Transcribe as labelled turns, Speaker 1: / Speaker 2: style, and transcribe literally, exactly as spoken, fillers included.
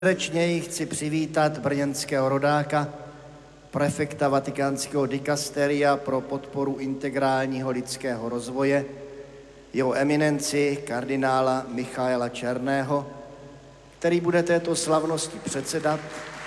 Speaker 1: Srdečněji chci přivítat brněnského rodáka, prefekta Vatikánského dikasteria pro podporu integrálního lidského rozvoje, jeho eminenci kardinála Michaela Černého, který bude této slavnosti předsedat